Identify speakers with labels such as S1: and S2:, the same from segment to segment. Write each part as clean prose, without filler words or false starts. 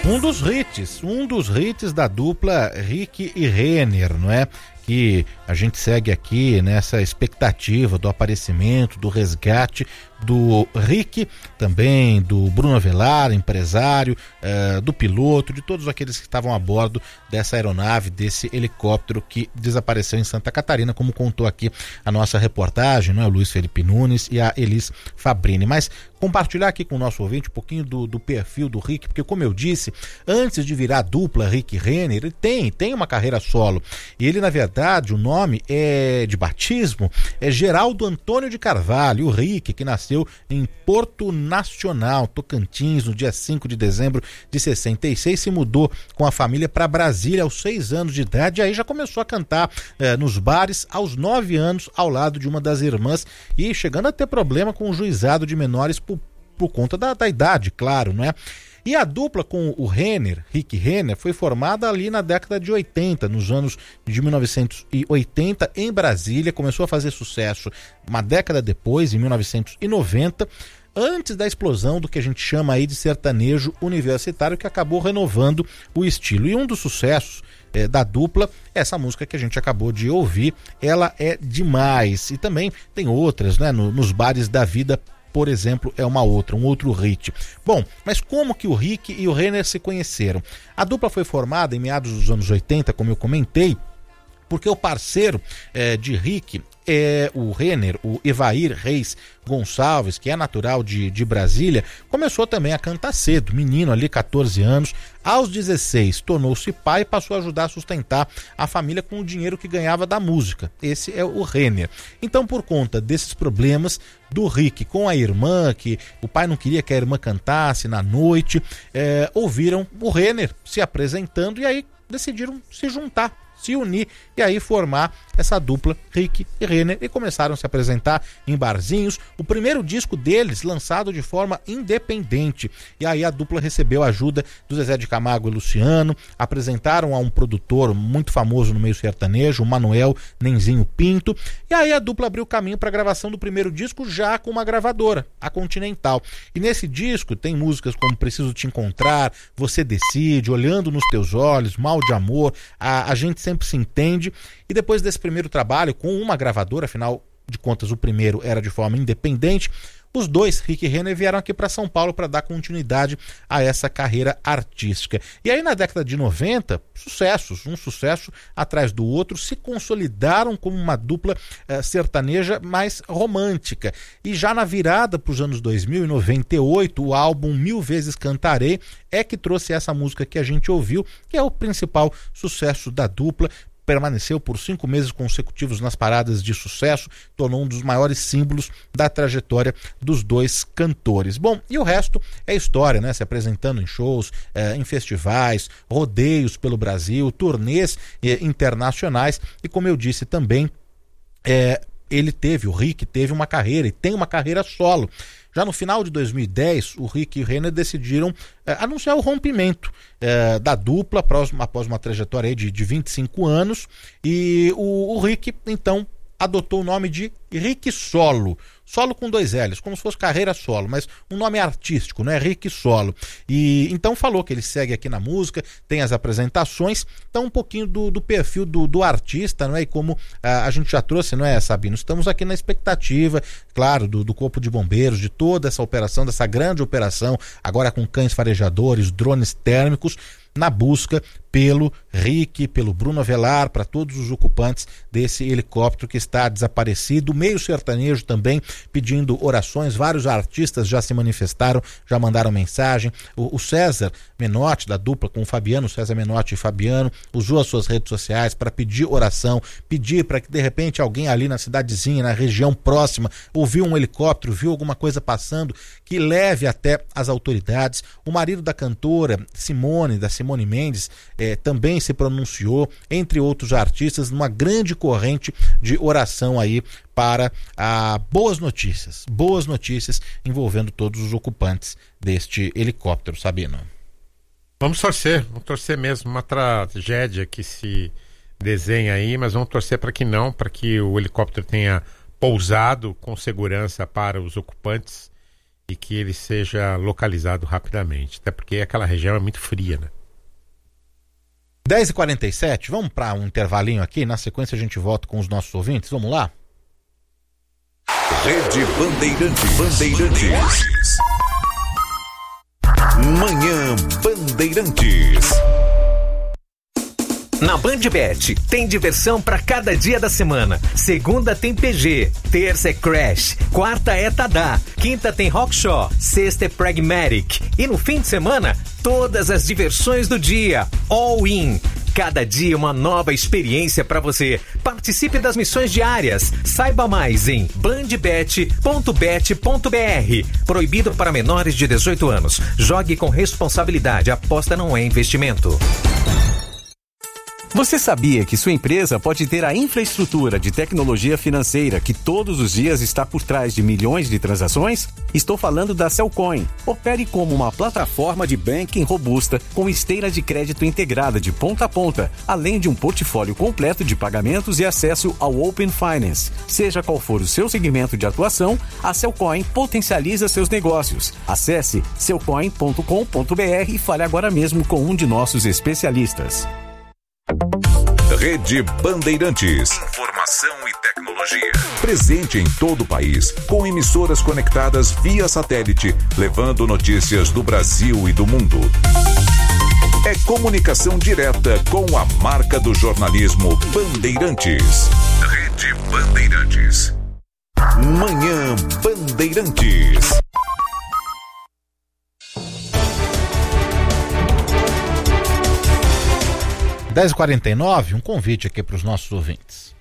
S1: Um dos hits da dupla Rick e Renner, não é? Que a gente segue aqui nessa expectativa do aparecimento, do resgate do Rick, também do Bruno Avelar, empresário, do piloto, de todos aqueles que estavam a bordo dessa aeronave, desse helicóptero que desapareceu em Santa Catarina, como contou aqui a nossa reportagem, não é? O Luiz Felipe Nunes e a Elis Fabrini. Mas compartilhar aqui com o nosso ouvinte um pouquinho do perfil do Rick, porque como eu disse, antes de virar a dupla Rick e Renner, ele tem uma carreira solo. E ele, na verdade, o nome de batismo é Geraldo Antônio de Carvalho. O Rick, que nasceu em Porto Nacional, Tocantins, no dia 5 de dezembro de 66, se mudou com a família para Brasília aos 6 anos de idade, e aí já começou a cantar nos bares aos 9 anos, ao lado de uma das irmãs, e chegando a ter problema com o juizado de menores por conta da idade, claro, não é? E a dupla com o Renner, Rick Renner, foi formada ali na década de 80, nos anos de 1980, em Brasília. Começou a fazer sucesso uma década depois, em 1990, antes da explosão do que a gente chama aí de sertanejo universitário, que acabou renovando o estilo. E um dos sucessos da dupla é essa música que a gente acabou de ouvir, Ela é Demais. E também tem outras, né, nos bares da vida, por exemplo, é um outro hit. Bom, mas como que o Rick e o Renner se conheceram? A dupla foi formada em meados dos anos 80, como eu comentei, porque o parceiro de Rick é o Renner, o Evair Reis Gonçalves, que é natural de Brasília, começou também a cantar cedo, menino ali, 14 anos, aos 16 tornou-se pai e passou a ajudar a sustentar a família com o dinheiro que ganhava da música. Esse é o Renner. Então, por conta desses problemas do Rick com a irmã, que o pai não queria que a irmã cantasse na noite, ouviram o Renner se apresentando e aí decidiram se juntar, se unir e aí formar essa dupla Rick e Renner, e começaram a se apresentar em barzinhos. O primeiro disco deles lançado de forma independente, e aí a dupla recebeu a ajuda do Zezé de Camargo e Luciano, apresentaram a um produtor muito famoso no meio sertanejo, o Manuel Nenzinho Pinto, e aí a dupla abriu caminho para a gravação do primeiro disco já com uma gravadora, a Continental. E nesse disco tem músicas como Preciso Te Encontrar, Você Decide, Olhando nos Teus Olhos, Mal de Amor, A Gente Sempre Se Entende. E depois desse primeiro trabalho com uma gravadora, afinal de contas o primeiro era de forma independente, os dois, Rick e Renner, vieram aqui para São Paulo para dar continuidade a essa carreira artística. E aí na década de 90, sucessos, um sucesso atrás do outro, se consolidaram como uma dupla sertaneja mais romântica. E já na virada para os anos 2000, em 98, o álbum Mil Vezes Cantarei é que trouxe essa música que a gente ouviu, que é o principal sucesso da dupla. Permaneceu por 5 meses consecutivos nas paradas de sucesso, tornou um dos maiores símbolos da trajetória dos dois cantores. Bom, e o resto é história, né? Se apresentando em shows, em festivais, rodeios pelo Brasil, turnês internacionais, e como eu disse também, o Rick teve uma carreira e tem uma carreira solo. Já no final de 2010, o Rick e o Renner decidiram anunciar o rompimento da dupla após uma trajetória aí de 25 anos, e o Rick, então, adotou o nome de Rick Solo com 2 L's, como se fosse carreira solo, mas um nome artístico, né? Rick Solo. E então falou que ele segue aqui na música, tem as apresentações, então um pouquinho do perfil do artista, não é? E como a gente já trouxe, não é, Sabino? Estamos aqui na expectativa, claro, do Corpo de Bombeiros, de toda essa operação, dessa grande operação, agora com cães farejadores, drones térmicos, na busca pelo Rick, pelo Bruno Avelar, para todos os ocupantes desse helicóptero que está desaparecido. O meio sertanejo também pedindo orações, vários artistas já se manifestaram, já mandaram mensagem. O César Menotti, da dupla com o Fabiano, César Menotti e Fabiano, usou as suas redes sociais para pedir oração, pedir para que de repente alguém ali na cidadezinha, na região próxima, ouviu um helicóptero, viu alguma coisa passando, que leve até as autoridades. O marido da cantora da Simone Mendes, também se pronunciou, entre outros artistas, numa grande corrente de oração aí para boas notícias envolvendo todos os ocupantes deste helicóptero, Sabino.
S2: Vamos torcer mesmo, uma tragédia que se desenha aí, mas vamos torcer para que o helicóptero tenha pousado com segurança para os ocupantes e que ele seja localizado rapidamente. Até porque aquela região é muito fria, né?
S1: 10h47, vamos para um intervalinho aqui, na sequência a gente volta com os nossos ouvintes, vamos lá?
S3: Rede Bandeirantes. Manhã Bandeirantes.
S4: Na BandBet, tem diversão para cada dia da semana. Segunda tem PG, terça é Crash, quarta é Tadá, quinta tem Rockshaw, sexta é Pragmatic. E no fim de semana, todas as diversões do dia. All in. Cada dia uma nova experiência para você. Participe das missões diárias. Saiba mais em bandbet.bet.br. Proibido para menores de 18 anos. Jogue com responsabilidade. Aposta não é investimento.
S5: Você sabia que sua empresa pode ter a infraestrutura de tecnologia financeira que todos os dias está por trás de milhões de transações? Estou falando da Cellcoin. Opere como uma plataforma de banking robusta com esteira de crédito integrada de ponta a ponta, além de um portfólio completo de pagamentos e acesso ao Open Finance. Seja qual for o seu segmento de atuação, a Cellcoin potencializa seus negócios. Acesse cellcoin.com.br e fale agora mesmo com um de nossos especialistas.
S3: Rede Bandeirantes. Informação e tecnologia. Presente em todo o país, com emissoras conectadas via satélite, levando notícias do Brasil e do mundo. É comunicação direta com a marca do jornalismo Bandeirantes. Rede Bandeirantes. Manhã Bandeirantes.
S1: 10h49, um convite aqui para os nossos ouvintes.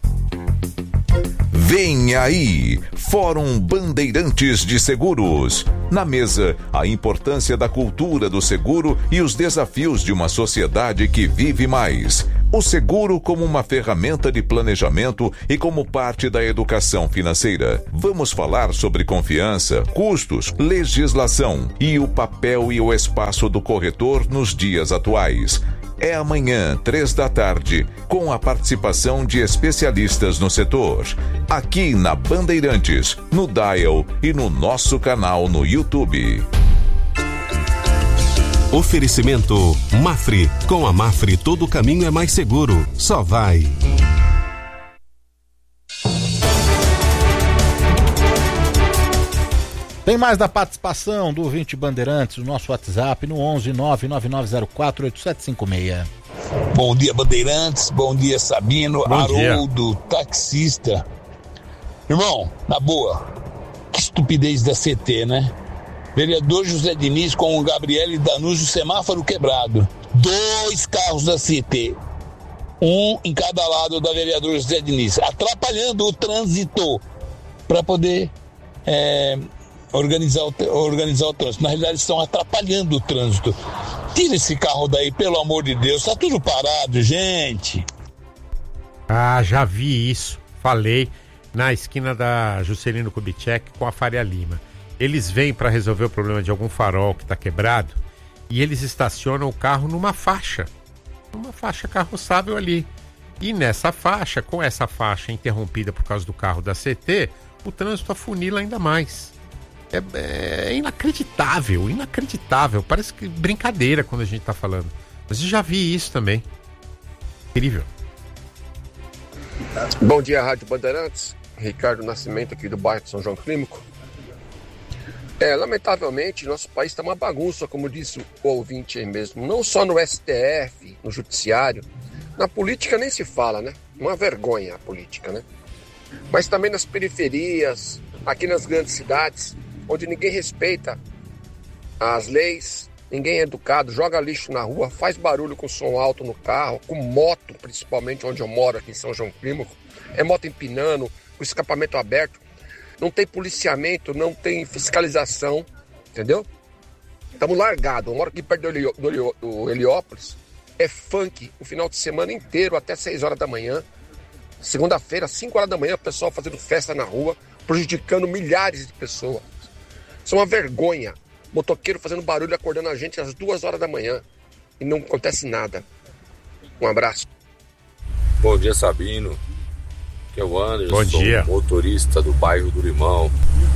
S3: Vem aí, Fórum Bandeirantes de Seguros. Na mesa, a importância da cultura do seguro e os desafios de uma sociedade que vive mais. O seguro como uma ferramenta de planejamento e como parte da educação financeira. Vamos falar sobre confiança, custos, legislação e o papel e o espaço do corretor nos dias atuais. É amanhã, 15h, com a participação de especialistas no setor. Aqui na Bandeirantes, no Dial e no nosso canal no YouTube.
S6: Oferecimento Mafre. Com a Mafre, todo o caminho é mais seguro. Só vai.
S1: Tem mais da participação do ouvinte Bandeirantes, o nosso WhatsApp no 11 99904 8756.
S7: Bom dia, Bandeirantes. Bom dia, Sabino.
S2: Bom
S7: Haroldo,
S2: dia.
S7: taxista. Irmão, na boa, que estupidez da CT, né? Vereador José Diniz com o Gabriele Danuzio, semáforo quebrado. 2 carros da CT, um em cada lado da vereador José Diniz, atrapalhando o trânsito para poder organizar o trânsito. Na realidade, estão atrapalhando o trânsito. Tira esse carro daí, pelo amor de Deus. Tá tudo parado, gente.
S2: Ah, já vi isso. Falei na esquina da Juscelino Kubitschek com a Faria Lima. Eles vêm para resolver o problema de algum farol que está quebrado e eles estacionam o carro numa faixa carroçável ali. E nessa faixa, com essa faixa interrompida por causa do carro da CT, o trânsito afunila ainda mais. É inacreditável. Parece que brincadeira quando a gente está falando. Mas eu já vi isso também. Incrível.
S8: Bom dia, Rádio Bandeirantes. Ricardo Nascimento aqui do bairro de São João Clínico. Lamentavelmente, nosso país está uma bagunça, como disse o ouvinte aí mesmo. Não só no STF, no judiciário. Na política nem se fala, né? Uma vergonha a política, né? Mas também nas periferias, aqui nas grandes cidades, onde ninguém respeita as leis, ninguém é educado, joga lixo na rua, faz barulho com som alto no carro, com moto, principalmente onde eu moro aqui em São João Clínico. É moto empinando, com escapamento aberto. Não tem policiamento, não tem fiscalização, entendeu? Estamos largados. Eu moro aqui perto do Heliópolis. É funk o final de semana inteiro, até 6 horas da manhã. Segunda-feira, 5 horas da manhã, o pessoal fazendo festa na rua, prejudicando milhares de pessoas. Isso é uma vergonha. Motoqueiro fazendo barulho, acordando a gente às 2 horas da manhã. E não acontece nada. Um abraço.
S9: Bom dia, Sabino. Que é o Anderson,
S2: Bom dia.
S9: Motorista do bairro do Limão.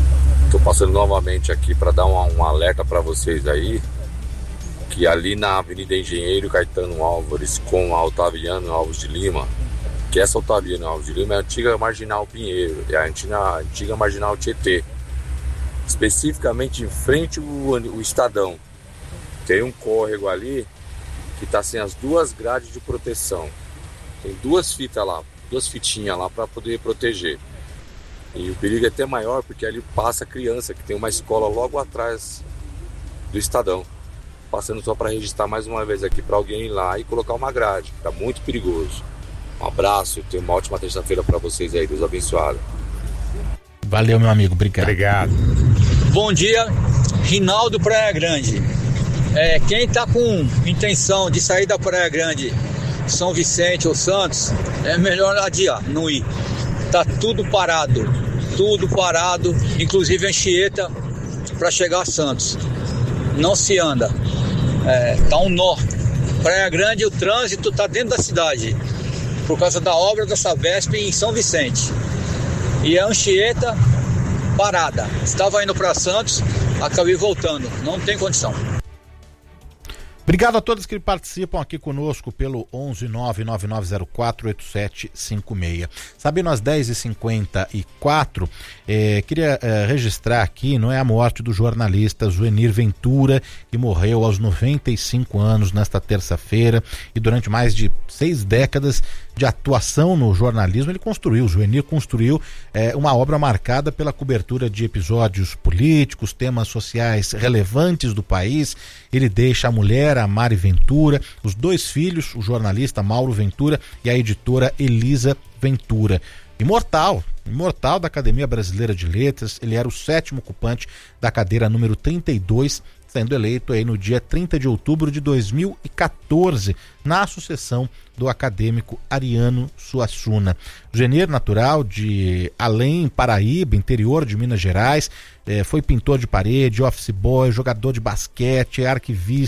S9: Estou passando novamente aqui para dar um alerta para vocês aí, que ali na Avenida Engenheiro Caetano Álvares com a Otaviano Alves de Lima, que essa Otaviano Alves de Lima é a antiga Marginal Pinheiro, é a antiga Marginal Tietê, especificamente em frente ao Estadão. Tem um córrego ali que está sem as 2 grades de proteção. Tem 2 fitinhas lá para poder proteger. E o perigo é até maior porque ali passa criança, que tem uma escola logo atrás do Estadão. Passando só para registrar mais uma vez aqui para alguém ir lá e colocar uma grade. Está muito perigoso. Um abraço, tenha uma ótima terça-feira para vocês aí, Deus abençoado.
S1: Valeu, meu amigo, obrigado.
S10: Bom dia, Rinaldo Praia Grande. Quem está com intenção de sair da Praia Grande, São Vicente ou Santos, é melhor adiar, não ir. Tá tudo parado, inclusive a Anchieta para chegar a Santos. Não se anda, tá um nó. Praia Grande, o trânsito tá dentro da cidade, por causa da obra da Sabesp em São Vicente. E a Anchieta parada. Estava indo para Santos, acabei voltando. Não tem condição.
S1: Obrigado a todos que participam aqui conosco pelo 11999048756. Sabendo às 10h54, queria registrar aqui, não é, a morte do jornalista Zuenir Ventura, que morreu aos 95 anos nesta terça-feira, e durante mais de 6 décadas de atuação no jornalismo, Zuenir construiu uma obra marcada pela cobertura de episódios políticos, temas sociais relevantes do país. Ele deixa a mulher, a Mari Ventura, os 2 filhos, o jornalista Mauro Ventura e a editora Elisa Ventura. Imortal da Academia Brasileira de Letras, ele era o 7º ocupante da cadeira número 32, sendo eleito aí no dia 30 de outubro de 2014, na sucessão do acadêmico Ariano Suassuna. Zuenir, natural de Além, Paraíba, interior de Minas Gerais, foi pintor de parede, office boy, jogador de basquete, arquivista,